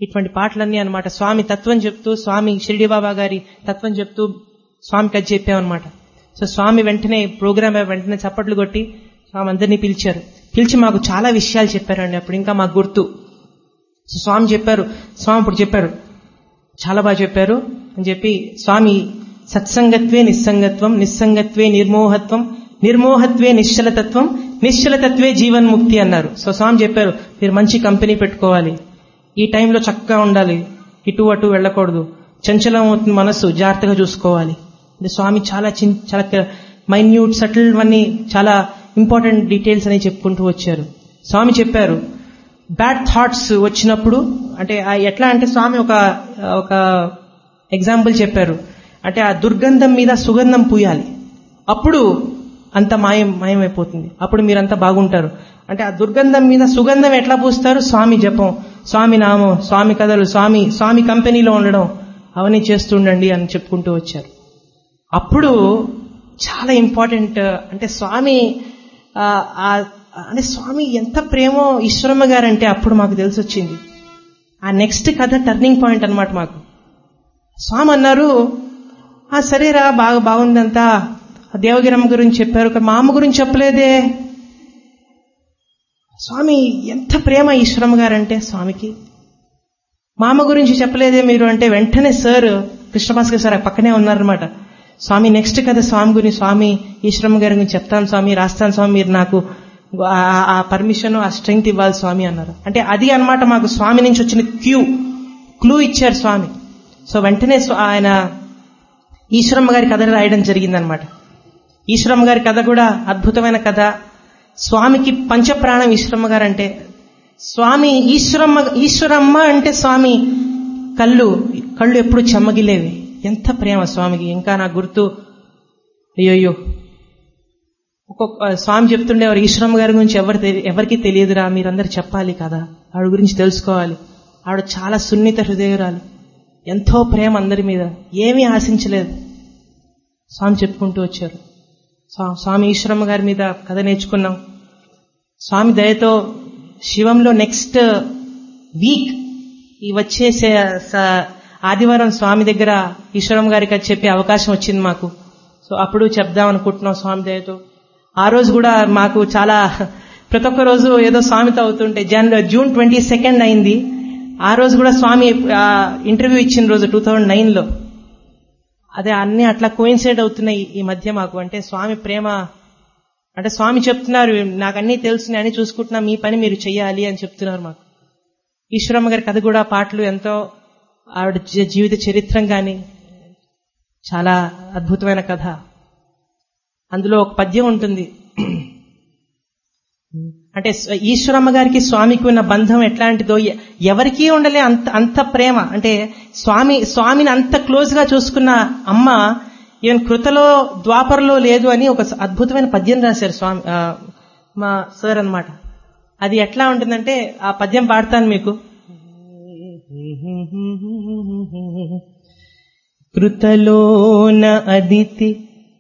ఇటువంటి పాటలన్నీ అనమాట. స్వామి తత్వం చెప్తూ, స్వామి షిరిడి బాబా గారి తత్వం చెప్తూ స్వామికి అది చెప్పామన్నమాట. సో స్వామి వెంటనే ప్రోగ్రామ్ వెంటనే చప్పట్లు కొట్టి స్వామి అందరినీ పిలిచి మాకు చాలా విషయాలు చెప్పారండి. అప్పుడు ఇంకా మాకు గుర్తు. సో స్వామి ఇప్పుడు చెప్పారు, చాలా బాగా చెప్పారు అని చెప్పి, స్వామి సత్సంగత్వే నిస్సంగత్వం, నిస్సంగత్వే నిర్మోహత్వం, నిర్మోహత్వే నిశ్చలతత్వం, నిశ్చలతత్వే జీవన్ముక్తి అన్నారు. సో స్వామి చెప్పారు, మీరు మంచి కంపెనీ పెట్టుకోవాలి, ఈ టైంలో చక్కగా ఉండాలి, ఇటు అటు వెళ్ళకూడదు, చంచలం అవుతుంది మనసు, జాగ్రత్తగా చూసుకోవాలి. స్వామి చాలా మైన్యూట్ సటిల్ అన్ని చాలా ఇంపార్టెంట్ డీటెయిల్స్ అని చెప్పుకుంటూ వచ్చారు. స్వామి చెప్పారు, బ్యాడ్ థాట్స్ వచ్చినప్పుడు అంటే ఎట్లా అంటే స్వామి ఒక ఎగ్జాంపుల్ చెప్పారు. అంటే ఆ దుర్గంధం మీద సుగంధం పూయాలి, అప్పుడు అంత మాయమైపోతుంది, అప్పుడు మీరంతా బాగుంటారు. అంటే ఆ దుర్గంధం మీద సుగంధం ఎట్లా పూస్తారు? స్వామి జపం, స్వామి నామం, స్వామి కథలు, స్వామి కంపెనీలో ఉండడం, అవన్నీ చేస్తుండండి అని చెప్పుకుంటూ వచ్చారు. అప్పుడు చాలా ఇంపార్టెంట్ అంటే స్వామి అంటే స్వామి ఎంత ప్రేమో ఈశ్వరమ్మ గారంటే అప్పుడు మాకు తెలిసి వచ్చింది. ఆ నెక్స్ట్ కథ టర్నింగ్ పాయింట్ అన్నమాట మాకు. స్వామి అన్నారు, సరేరా బాగుందంతా, దేవగిరమ్మ గురించి చెప్పారు, మా అమ్మ గురించి చెప్పలేదే. స్వామి ఎంత ప్రేమ ఈశ్వరమ్మ గారంటే స్వామికి, మా అమ్మ గురించి చెప్పలేదే మీరు అంటే వెంటనే సార్ కృష్ణభాస్కర్ సార్ పక్కనే ఉన్నారనమాట. స్వామి నెక్స్ట్ కథ స్వామి ఈశ్వరమ్మ గారి గురించి చెప్తాను స్వామి, రాస్తాను స్వామి, మీరు నాకు ఆ పర్మిషన్ ఆ స్ట్రెంగ్త్ ఇవ్వాలి స్వామి అన్నారు. అంటే అది అన్నమాట మాకు స్వామి నుంచి వచ్చిన క్లూ ఇచ్చారు స్వామి. సో వెంటనే ఆయన ఈశ్వరమ్మ గారి కథ రాయడం జరిగిందనమాట. ఈశ్వరమ్మ గారి కథ కూడా అద్భుతమైన కథ. స్వామికి పంచప్రాణం ఈశ్వరమ్మ గారు అంటే. స్వామి ఈశ్వరమ్మ అంటే స్వామి కళ్ళు ఎప్పుడు చెమ్మగిలేవి. ఎంత ప్రేమ స్వామికి. ఇంకా నాకు గుర్తు, అయ్యో ఒక్కొక్క స్వామి చెప్తుండేవారు, ఈశ్వరమ్మ గారి గురించి ఎవరికి తెలియదురా, మీరందరూ చెప్పాలి కదా, ఆవిడ గురించి తెలుసుకోవాలి, ఆవిడ చాలా సున్నిత హృదయురాలు, ఎంతో ప్రేమ అందరి మీద, ఏమీ ఆశించలేదు. స్వామి చెప్పుకుంటూ వచ్చారు. స్వామి ఈశ్వరమ్మ గారి మీద కథ నేర్చుకున్నాం. స్వామి దయతో శివంలో నెక్స్ట్ వీక్ ఈ వచ్చే ఆదివారం స్వామి దగ్గర ఈశ్వరమ్మ గారికి అది చెప్పే అవకాశం వచ్చింది మాకు. సో అప్పుడు చెప్దాం అనుకుంటున్నాం స్వామి దయతో. ఆ రోజు కూడా మాకు చాలా ప్రతి ఒక్క రోజు ఏదో స్వామితో అవుతుంటే జూన్ 22 అయింది. ఆ రోజు కూడా స్వామి ఇంటర్వ్యూ ఇచ్చిన రోజు 2009లో. అదే అన్ని అట్లా కోయిన్సైడ్ అవుతున్నాయి ఈ మధ్య మాకు. అంటే స్వామి ప్రేమ అంటే స్వామి చెప్తున్నారు, నాకు అన్నీ తెలుసు, అన్ని చూసుకుంటున్నా, మీ పని మీరు చెయ్యాలి అని చెప్తున్నారు మాకు. ఈశ్వరమ్మ గారి కథ కూడా పాటలు ఎంతో, ఆవిడ జీవిత చరిత్రం కానీ చాలా అద్భుతమైన కథ. అందులో ఒక పద్యం ఉంటుంది. అంటే ఈశ్వరమ్మ గారికి స్వామికి ఉన్న బంధం ఎట్లాంటిదో ఎవరికీ ఉండలే అంత ప్రేమ. అంటే స్వామిని అంత క్లోజ్ గా చూసుకున్న అమ్మ ఈవెన్ కృతలో ద్వాపరలో లేదు అని ఒక అద్భుతమైన పద్యం రాశారు స్వామి మా సార్ అన్నమాట. అది ఎట్లా ఉంటుందంటే ఆ పద్యం పాడతాను మీకు. కృతలోన అదితి